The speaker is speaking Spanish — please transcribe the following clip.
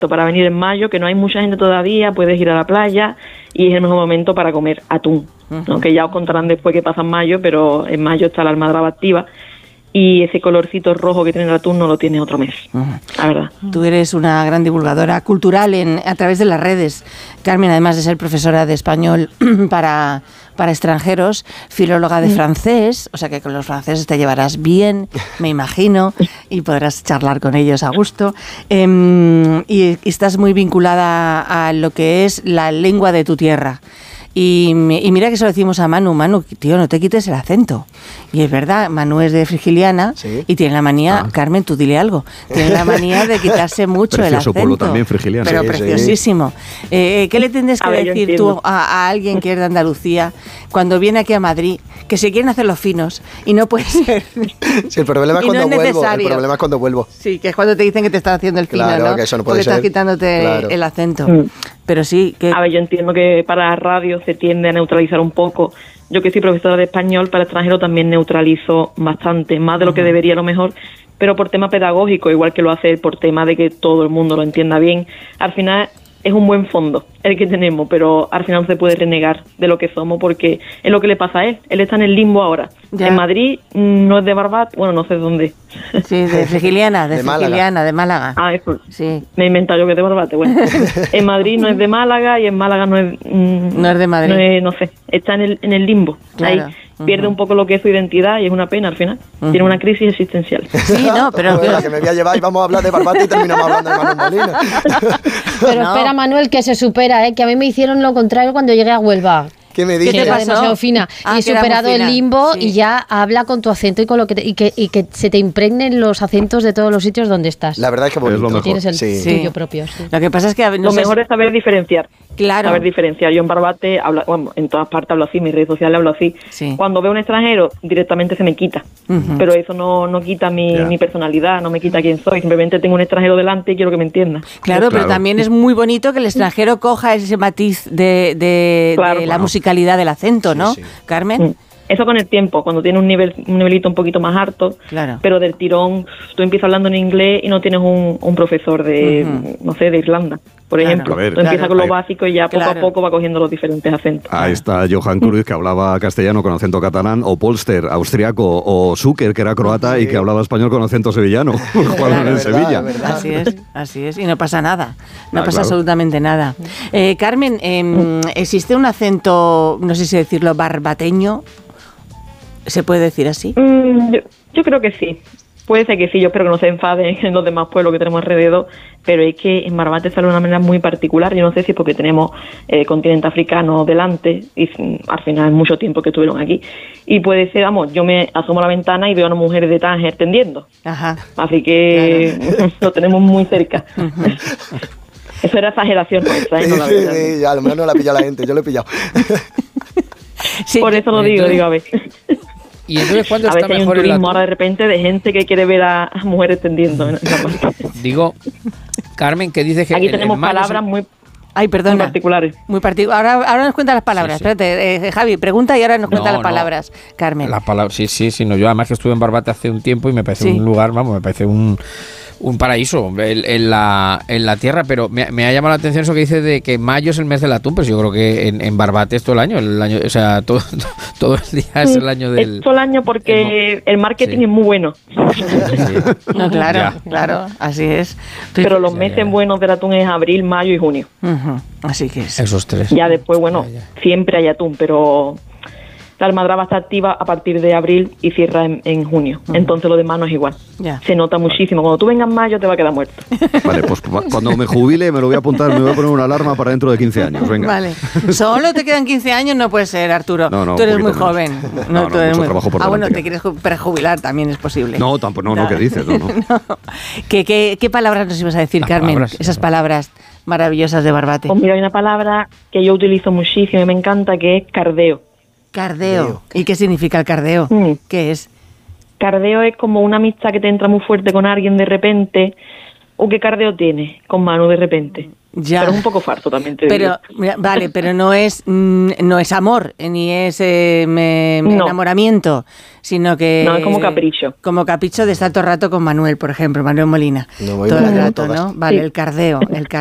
para venir en mayo, que no hay mucha gente todavía, puedes ir a la playa y es el mejor momento para comer atún, ¿no? Que ya os contarán después que pasa en mayo, pero en mayo está la almadraba activa y ese colorcito rojo que tiene el atún no lo tiene otro mes, la verdad. Tú eres una gran divulgadora cultural a través de las redes, Carmen, además de ser profesora de español para extranjeros, filóloga de francés, o sea que con los franceses te llevarás bien, me imagino, y podrás charlar con ellos a gusto, y estás muy vinculada a lo que es la lengua de tu tierra. Y mira que se lo decimos a Manu, tío, no te quites el acento. Y es verdad, Manu es de Frigiliana, ¿sí? Y tiene la manía, Carmen, tú dile algo, tiene la manía de quitarse mucho el acento. Pueblo también, Frigiliana. Pero sí, preciosísimo. ¿Qué le tienes que decir tú a alguien que es de Andalucía cuando viene aquí a Madrid, que se quieren hacer los finos y no puede ser? Sí, el problema es cuando vuelvo. El problema es cuando vuelvo. Sí, que es cuando te dicen que te están haciendo el fino, claro, ¿no? Que eso no puede porque ser. Estás quitándote el acento. Pero sí que... A ver, yo entiendo que para radio se tiende a neutralizar un poco. Yo que soy profesora de español, para extranjero también neutralizo bastante, más de lo que debería a lo mejor, pero por tema pedagógico, igual que lo hace por tema de que todo el mundo lo entienda bien. Al final es un buen fondo el que tenemos, pero al final no se puede renegar de lo que somos porque es lo que le pasa a él. Él está en el limbo ahora. Ya. En Madrid no es de Barbate, bueno, no sé dónde. Sí, de Frigiliana, de Málaga. Ah, eso. Sí. Me he inventado yo que es de Barbate, bueno. En Madrid no es de Málaga y en Málaga no es... no es de Madrid. No sé, está en el limbo. Claro. Ahí pierde un poco lo que es su identidad y es una pena al final. Tiene una crisis existencial. Sí, no, pero... La que me voy a llevar y vamos a hablar de Barbate y terminamos hablando de Manuel Molina. Pero espera, Manuel, que se supera, que a mí me hicieron lo contrario cuando llegué a Huelva. ¿Qué me dices? Que era demasiado fina. Y he superado el limbo y ya habla con tu acento y con lo que y que se te impregnen los acentos de todos los sitios donde estás. La verdad es que bonito. Es lo mejor. Tienes el tuyo propio. Sí. Lo que pasa es que lo mejor es saber diferenciar. Claro. Saber diferenciar. Yo en Barbate hablo, bueno, en todas partes hablo así, en mis redes sociales hablo así. Sí. Cuando veo un extranjero directamente se me quita. Pero eso no quita mi personalidad, no me quita quién soy. Simplemente tengo un extranjero delante y quiero que me entienda. Claro, pero también es muy bonito que el extranjero coja ese matiz de la musicalidad del acento, ¿no, Carmen? Eso con el tiempo, cuando tienes un nivelito un poquito más alto, pero del tirón, tú empiezas hablando en inglés y no tienes un profesor de, no sé, de Irlanda, por ejemplo. Tú empiezas con lo básico y ya poco a poco va cogiendo los diferentes acentos. Ahí está Johan Cruyff, que hablaba castellano con acento catalán, o Polster, austriaco, o Zucker, que era croata y que hablaba español con acento sevillano, jugando en Sevilla. Así es, y no pasa nada, no pasa absolutamente nada. Carmen, ¿existe un acento, no sé si decirlo, barbateño? ¿Se puede decir así? Yo creo que sí. Puede ser que sí, yo espero que no se enfaden en los demás pueblos que tenemos alrededor, pero es que en Barbate sale de una manera muy particular. Yo no sé si es porque tenemos el continente africano delante y al final es mucho tiempo que estuvieron aquí. Y puede ser, vamos, yo me asomo a la ventana y veo a una mujer de Tánger tendiendo. Así que lo tenemos muy cerca. Eso era exageración nuestra. Sí, a lo mejor no la pilla la gente, yo lo he pillado. Por eso lo digo, a ver. ¿Y entonces cuándo está mejor el el turismo atún? ahora de repente de gente que quiere ver a mujeres tendiendo? Digo, Carmen, que dices que... Aquí tenemos palabras muy... Ay, perdona. Muy particulares. Ahora nos cuenta las palabras. Sí. Espérate, Javi, pregunta y ahora nos cuenta las palabras, Carmen. Las palabras, sí. No, yo además que estuve en Barbate hace un tiempo y me parece un lugar, vamos, me parece un paraíso en la tierra, pero me ha llamado la atención eso que dice de que mayo es el mes del atún, pero yo creo que en Barbate es todo el año, o sea, todo el día es el año del... Es todo el año porque el marketing es muy bueno. No, claro, así es. Pero los meses buenos del atún es abril, mayo y junio. Así que es. Esos tres. Ya después, siempre hay atún, pero... La almadraba está activa a partir de abril y cierra en junio. Entonces lo demás no es igual. Se nota muchísimo. Cuando tú vengas en mayo te va a quedar muerto. Vale, pues cuando me jubile me lo voy a apuntar, me voy a poner una alarma para dentro de 15 años. Venga. Vale. Solo te quedan 15 años, no puede ser, Arturo. No, tú eres muy joven. No, tú eres mucho trabajo por delante. Bueno, te quieres prejubilar, también es posible. No, tampoco, no, ¿qué dices? No. ¿Qué palabras nos ibas a decir, Carmen? Esas palabras maravillosas de Barbate. Pues mira, hay una palabra que yo utilizo muchísimo y me encanta, que es cardeo. Cardeo. ¿Y qué significa el cardeo? ¿Qué es? Cardeo es como una amistad que te entra muy fuerte con alguien de repente, qué cardeo tiene con Manu de repente. Ya. Pero es un poco farto también te digo. Vale, pero no es amor, ni es enamoramiento, sino que... No, es como capricho. Como capricho de estar todo el rato con Manuel, por ejemplo, Manuel Molina. No voy todo el con rato, todas. ¿no? Vale, Sí. el cardeo.